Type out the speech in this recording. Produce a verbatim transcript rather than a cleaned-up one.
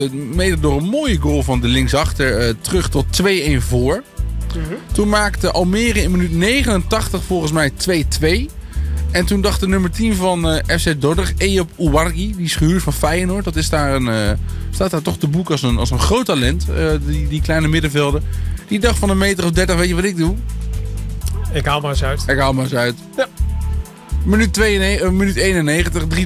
Mede door een mooie goal van de linksachter uh, terug tot twee-een voor. Mm-hmm. Toen maakte Almere in minuut negenentachtig volgens mij twee-twee. En toen dacht de nummer tien van uh, F C Dordrecht, Eyüp Ouarghi, die is gehuurd van Feyenoord. Dat is daar een, uh, staat daar toch te boek als een, als een groot talent, uh, die, die kleine middenvelder. Die dacht van een meter of dertig, weet je wat ik doe? Ik haal maar eens uit. Ik haal maar eens uit. Ja. Minuut, twee, uh, minuut eenennegentig, drie